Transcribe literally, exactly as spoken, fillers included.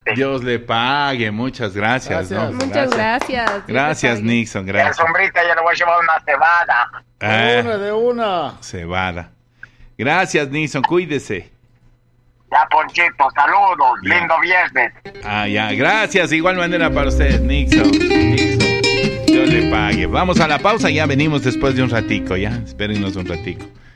suerte. Dios le pague, muchas gracias. Gracias. ¿no? Muchas gracias. Gracias, Nixon, Y a gracias. Sombrita yo le voy a llevar una cebada. De Ah, una, de una. cebada. Gracias, Nixon, cuídese. Ya, Ponchito, saludos. Ya. Lindo viernes. Ah, ya, gracias. De igual manera para usted, Nixon. Nixon. Dios le pague. Vamos a la pausa, ya venimos después de un ratico, ya. Espérenos un ratico.